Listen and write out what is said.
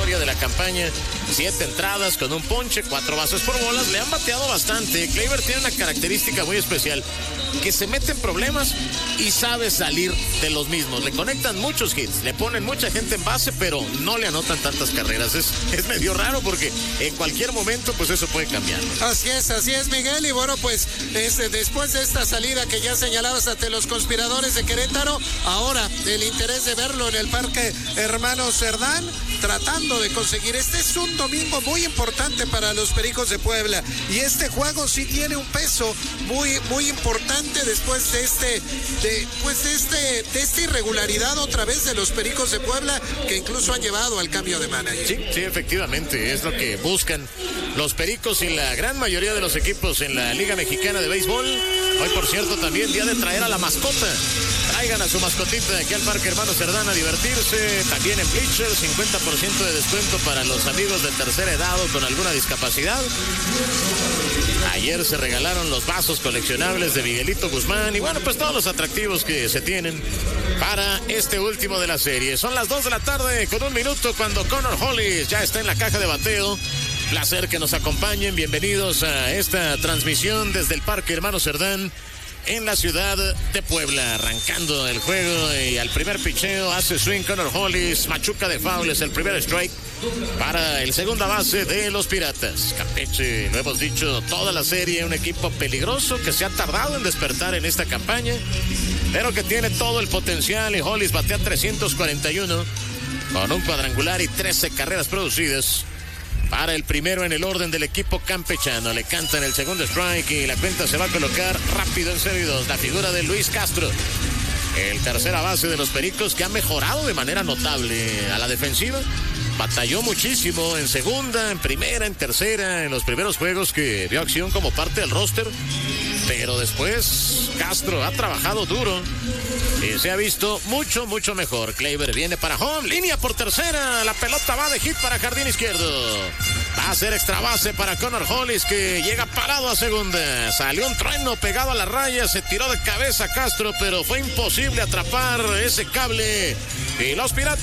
historia de la campaña, 7 entradas con un ponche, 4 bases por bolas. Le han bateado bastante. Gleyber tiene una característica muy especial, que se mete en problemas y sabe salir de los mismos. Le conectan muchos hits, le ponen mucha gente en base, pero no le anotan tantas carreras. Es medio raro porque en cualquier momento pues eso puede cambiar. Así es, Miguel. Y bueno, pues después de esta salida que ya señalabas ante los conspiradores de Querétaro, ahora el interés de verlo en el Parque Hermano Cerdán, tratando de conseguir. Este es un domingo muy importante para los Pericos de Puebla, y este juego sí tiene un peso muy importante después de esta irregularidad otra vez de los Pericos de Puebla, que incluso han llevado al cambio de manager. Sí, efectivamente, es lo que buscan los Pericos y la gran mayoría de los equipos en la Liga Mexicana de Béisbol. Hoy, por cierto, también día de traer a la mascota. Traigan a su mascotita aquí al Parque Hermano Cerdán a divertirse. También en Bleachers, 50% de descuento para los amigos de tercera edad o con alguna discapacidad. Ayer se regalaron los vasos coleccionables de Miguelito Guzmán y bueno, pues todos los atractivos que se tienen para este último de la serie. Son las 2 de la tarde con 1 minuto cuando Connor Hollis ya está en la caja de bateo. Placer que nos acompañen. Bienvenidos a esta transmisión desde el Parque Hermano Cerdán en la ciudad de Puebla. Arrancando el juego y al primer picheo hace swing Connor Hollis. Machuca de foul, es el primer strike para el segunda base de los Piratas. Campeche, lo hemos dicho toda la serie, un equipo peligroso que se ha tardado en despertar en esta campaña, pero que tiene todo el potencial. Y Hollis batea 341 con un cuadrangular y 13 carreras producidas para el primero en el orden del equipo campechano. Le cantan el segundo strike y la cuenta se va a colocar rápido en 0-2. La figura de Luis Castro, el tercera base de los Pericos, que ha mejorado de manera notable a la defensiva. Batalló muchísimo en segunda, en primera, en tercera, en los primeros juegos que vio acción como parte del roster. Pero después Castro ha trabajado duro y se ha visto mucho mejor. Gleyber viene para home, línea por tercera, la pelota va de hit para jardín izquierdo. Va a ser extra base para Connor Hollis, que llega parado a segunda. Salió un trueno pegado a la raya, se tiró de cabeza Castro, pero fue imposible atrapar ese cable. Y los Piratas